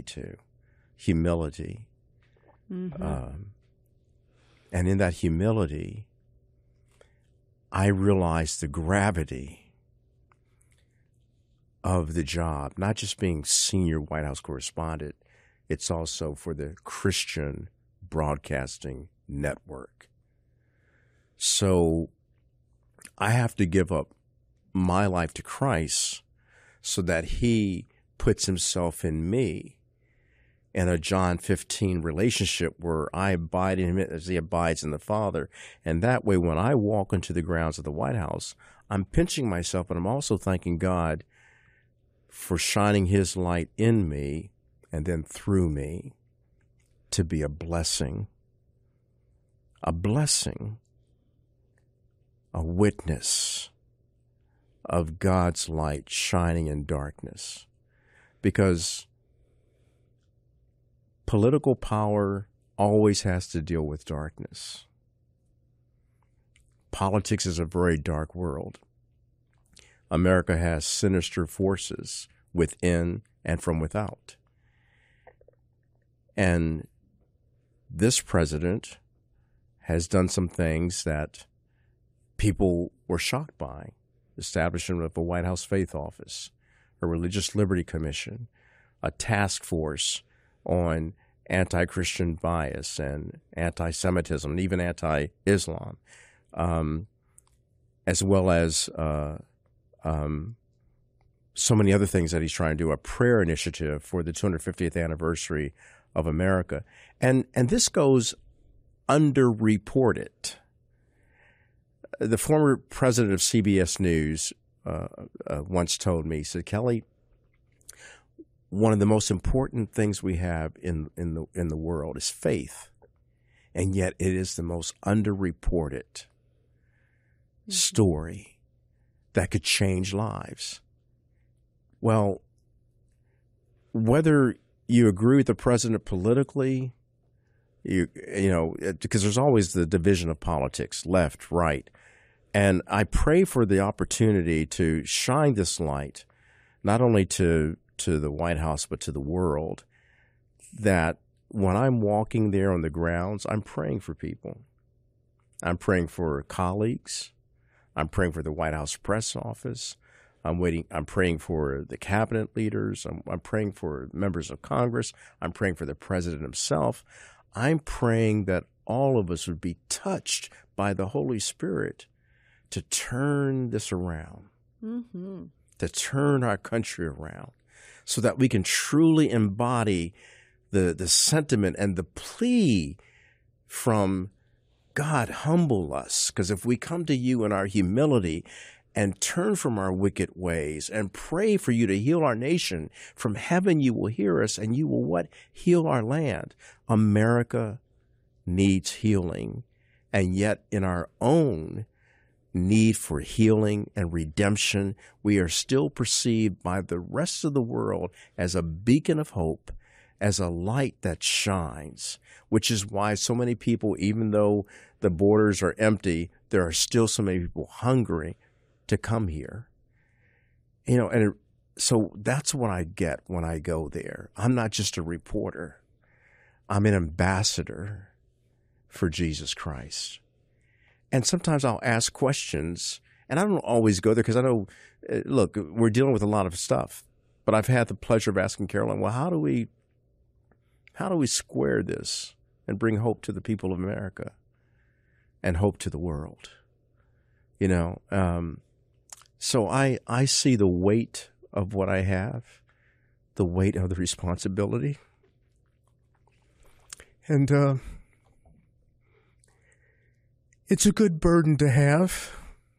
to, humility. Mm-hmm. And in that humility, I realized the gravity of the job, not just being senior White House correspondent, it's also for the Christian Broadcasting Network. So I have to give up my life to Christ so that he puts himself in me in a John 15 relationship where I abide in him as he abides in the Father. And that way, when I walk into the grounds of the White House, I'm pinching myself, but I'm also thanking God for shining his light in me and then through me to be a blessing, a witness of God's light shining in darkness. Because political power always has to deal with darkness. Politics is a very dark world. America has sinister forces within and from without. And this president has done some things that people were shocked by. Establishment of a White House Faith Office, a Religious Liberty Commission, a task force on anti-Christian bias and anti-Semitism and even anti-Islam, as well as so many other things that he's trying to do, a prayer initiative for the 250th anniversary of America. And this goes underreported. The former president of CBS News once told me, he said, Kelly, one of the most important things we have in the world is faith, and yet it is the most underreported story that could change lives. Well, whether you agree with the president politically, you know, because there's always the division of politics, left, right. And I pray for the opportunity to shine this light, not only to the White House, but to the world, that when I'm walking there on the grounds, I'm praying for people. I'm praying for colleagues. I'm praying for the White House press office. I'm praying for the cabinet leaders. I'm praying for members of Congress. I'm praying for the president himself. I'm praying that all of us would be touched by the Holy Spirit to turn this around, to turn our country around, so that we can truly embody the sentiment and the plea from God, humble us. Because if we come to you in our humility and turn from our wicked ways and pray for you to heal our nation, from heaven you will hear us and you will what? Heal our land. America needs healing. And yet in our own need for healing and redemption, we are still perceived by the rest of the world as a beacon of hope, as a light that shines, which is why so many people, even though the borders are empty, there are still so many people hungry to come here. You know, and so that's what I get when I go there. I'm not just a reporter. I'm an ambassador for Jesus Christ. And sometimes I'll ask questions, and I don't always go there because I know, look, we're dealing with a lot of stuff. But I've had the pleasure of asking Caroline, well, how do we square this and bring hope to the people of America and hope to the world? You know, so I see the weight of what I have, the weight of the responsibility. And it's a good burden to have.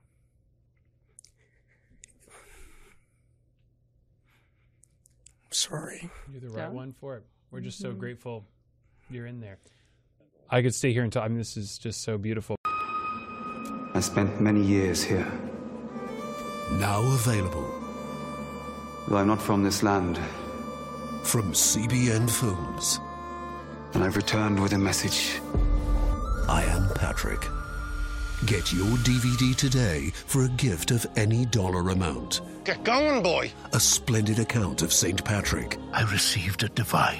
Sorry. You're the right one for it. We're just so grateful you're in there. I could stay here and talk. I mean, this is just so beautiful. I spent many years here. Now available. Though I'm not from this land. From CBN Films. And I've returned with a message. I am Patrick. Get your DVD today for a gift of any dollar amount. Get going, boy. A splendid account of St. Patrick. I received a divine